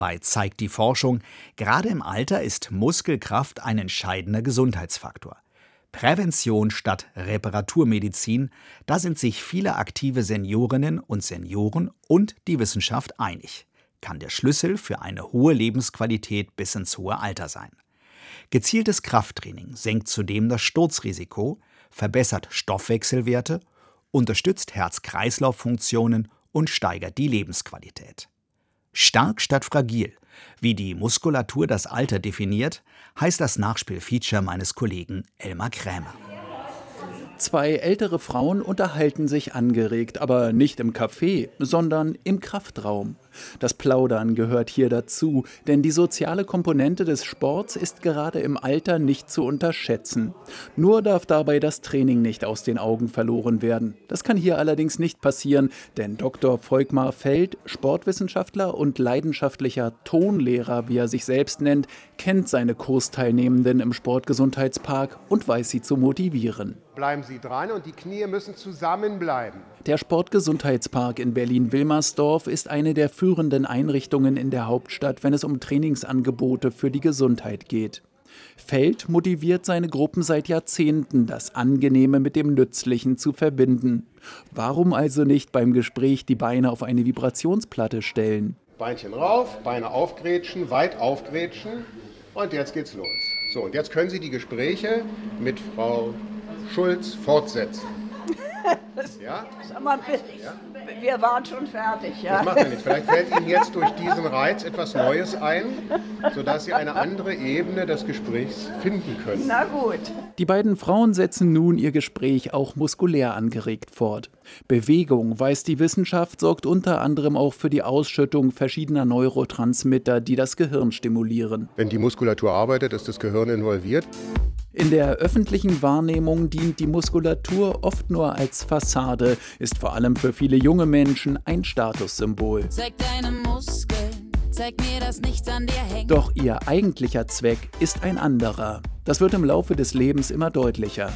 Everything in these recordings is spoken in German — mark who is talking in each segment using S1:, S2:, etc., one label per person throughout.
S1: Dabei zeigt die Forschung, gerade im Alter ist Muskelkraft ein entscheidender Gesundheitsfaktor. Prävention statt Reparaturmedizin, da sind sich viele aktive Seniorinnen und Senioren und die Wissenschaft einig. Kann der Schlüssel für eine hohe Lebensqualität bis ins hohe Alter sein. Gezieltes Krafttraining senkt zudem das Sturzrisiko, verbessert Stoffwechselwerte, unterstützt Herz-Kreislauf-Funktionen und steigert die Lebensqualität. Stark statt fragil, wie die Muskulatur das Alter definiert, heißt das Nachspielfeature meines Kollegen Elmar Krämer.
S2: Zwei ältere Frauen unterhalten sich angeregt, aber nicht im Café, sondern im Kraftraum. Das Plaudern gehört hier dazu, denn die soziale Komponente des Sports ist gerade im Alter nicht zu unterschätzen. Nur darf dabei das Training nicht aus den Augen verloren werden. Das kann hier allerdings nicht passieren, denn Dr. Volkmar Feld, Sportwissenschaftler und leidenschaftlicher Tonlehrer, wie er sich selbst nennt, kennt seine Kursteilnehmenden im Sportgesundheitspark und weiß sie zu motivieren.
S3: Bleiben Sie dran und die Knie müssen zusammenbleiben.
S2: Der Sportgesundheitspark in Berlin-Wilmersdorf ist eine der führenden Einrichtungen in der Hauptstadt, wenn es um Trainingsangebote für die Gesundheit geht. Feld motiviert seine Gruppen seit Jahrzehnten, das Angenehme mit dem Nützlichen zu verbinden. Warum also nicht beim Gespräch die Beine auf eine Vibrationsplatte stellen?
S3: Beinchen rauf, Beine aufgrätschen, weit aufgrätschen und jetzt geht's los. So, und jetzt können Sie die Gespräche mit Frau Schulz fortsetzen.
S4: Ja? Sag mal, wir waren schon fertig. Ja?
S3: Das macht ja nichts. Vielleicht fällt Ihnen jetzt durch diesen Reiz etwas Neues ein, sodass Sie eine andere Ebene des Gesprächs finden können.
S4: Na gut.
S2: Die beiden Frauen setzen nun ihr Gespräch auch muskulär angeregt fort. Bewegung, weiß die Wissenschaft, sorgt unter anderem auch für die Ausschüttung verschiedener Neurotransmitter, die das Gehirn stimulieren.
S3: Wenn die Muskulatur arbeitet, ist das Gehirn involviert.
S2: In der öffentlichen Wahrnehmung dient die Muskulatur oft nur als Fassade, ist vor allem für viele junge Menschen ein Statussymbol.
S5: Zeig deine Muskeln, zeig mir, dass nichts an dir hängt.
S2: Doch ihr eigentlicher Zweck ist ein anderer. Das wird im Laufe des Lebens immer deutlicher.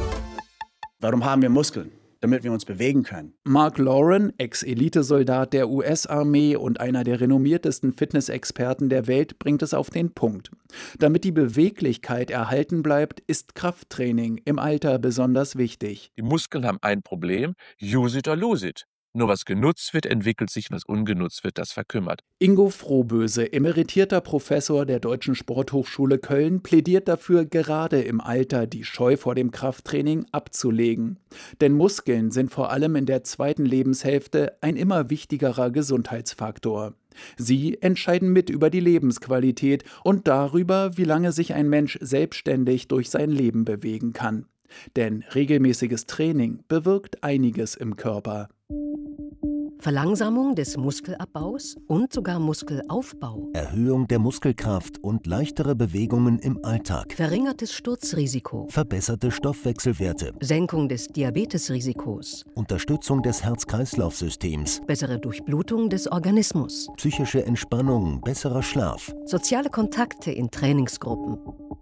S6: Warum haben wir Muskeln? Damit wir uns bewegen können.
S2: Mark Lauren, Ex-Elitesoldat der US-Armee und einer der renommiertesten Fitnessexperten der Welt, bringt es auf den Punkt. Damit die Beweglichkeit erhalten bleibt, ist Krafttraining im Alter besonders wichtig.
S7: Die Muskeln haben ein Problem, use it or lose it. Nur was genutzt wird, entwickelt sich, was ungenutzt wird, das verkümmert.
S2: Ingo Frohböse, emeritierter Professor der Deutschen Sporthochschule Köln, plädiert dafür, gerade im Alter die Scheu vor dem Krafttraining abzulegen. Denn Muskeln sind vor allem in der zweiten Lebenshälfte ein immer wichtigerer Gesundheitsfaktor. Sie entscheiden mit über die Lebensqualität und darüber, wie lange sich ein Mensch selbstständig durch sein Leben bewegen kann. Denn regelmäßiges Training bewirkt einiges im Körper.
S8: Verlangsamung des Muskelabbaus und sogar Muskelaufbau.
S9: Erhöhung der Muskelkraft und leichtere Bewegungen im Alltag.
S8: Verringertes Sturzrisiko.
S9: Verbesserte Stoffwechselwerte.
S8: Senkung des Diabetesrisikos.
S9: Unterstützung des Herz-Kreislauf-Systems.
S8: Bessere Durchblutung des Organismus.
S9: Psychische Entspannung, besserer Schlaf.
S8: Soziale Kontakte in Trainingsgruppen.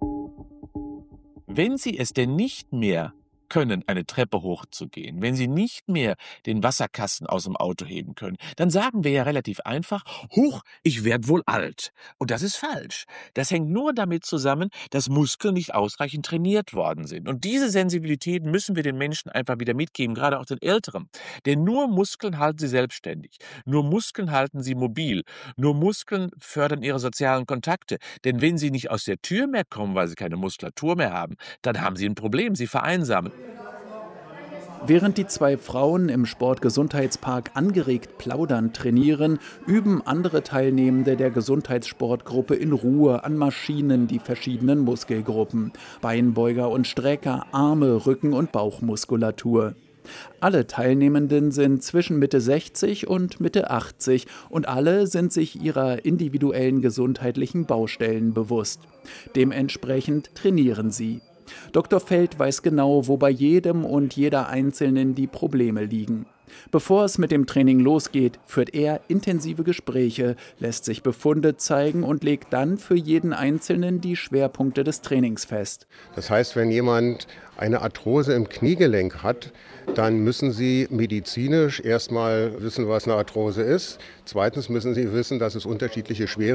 S7: Wenn Sie es denn nicht mehr können, eine Treppe hochzugehen, wenn Sie nicht mehr den Wasserkasten aus dem Auto heben können, dann sagen wir ja relativ einfach, huch, ich werde wohl alt. Und das ist falsch. Das hängt nur damit zusammen, dass Muskeln nicht ausreichend trainiert worden sind. Und diese Sensibilität müssen wir den Menschen einfach wieder mitgeben, gerade auch den Älteren. Denn nur Muskeln halten sie selbstständig. Nur Muskeln halten sie mobil. Nur Muskeln fördern ihre sozialen Kontakte. Denn wenn sie nicht aus der Tür mehr kommen, weil sie keine Muskulatur mehr haben, dann haben sie ein Problem, sie vereinsamen.
S2: Während die zwei Frauen im Sportgesundheitspark angeregt plaudern trainieren, üben andere Teilnehmende der Gesundheitssportgruppe in Ruhe an Maschinen die verschiedenen Muskelgruppen: Beinbeuger und Strecker, Arme, Rücken- und Bauchmuskulatur. Alle Teilnehmenden sind zwischen Mitte 60 und Mitte 80 und alle sind sich ihrer individuellen gesundheitlichen Baustellen bewusst. Dementsprechend trainieren sie. Dr. Feld weiß genau, wo bei jedem und jeder Einzelnen die Probleme liegen. Bevor es mit dem Training losgeht, führt er intensive Gespräche, lässt sich Befunde zeigen und legt dann für jeden Einzelnen die Schwerpunkte des Trainings fest.
S3: Das heißt, wenn jemand eine Arthrose im Kniegelenk hat, dann müssen Sie medizinisch erstmal wissen, was eine Arthrose ist. Zweitens müssen Sie wissen, dass es unterschiedliche Schwere